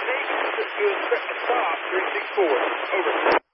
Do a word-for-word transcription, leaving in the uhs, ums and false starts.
Navy to expect to stop three six four. Over.